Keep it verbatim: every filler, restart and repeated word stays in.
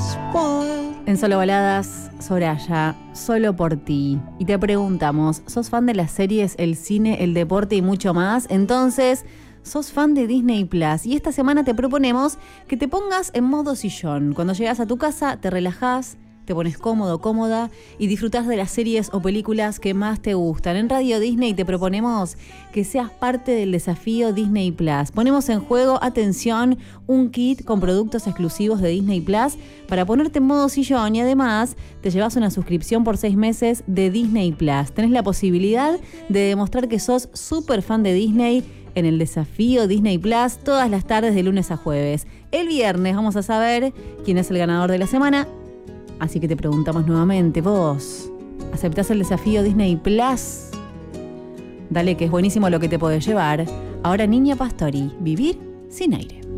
En Solo Baladas, Soraya, solo por ti. Y te preguntamos, ¿sos fan de las series, el cine, el deporte y mucho más? Entonces, sos fan de Disney Plus. Y esta semana te proponemos que te pongas en modo sillón. Cuando llegas a tu casa, te relajás, te pones cómodo, cómoda y disfrutás de las series o películas que más te gustan. En Radio Disney te proponemos que seas parte del desafío Disney Plus. Ponemos en juego, atención, un kit con productos exclusivos de Disney Plus para ponerte en modo sillón y además te llevas una suscripción por seis meses de Disney Plus. Tenés la posibilidad de demostrar que sos súper fan de Disney en el desafío Disney Plus todas las tardes de lunes a jueves. El viernes vamos a saber quién es el ganador de la semana. Así que te preguntamos nuevamente, ¿vos aceptás el desafío Disney Plus? Dale, que es buenísimo lo que te podés llevar. Ahora Niña Pastori, vivir sin aire.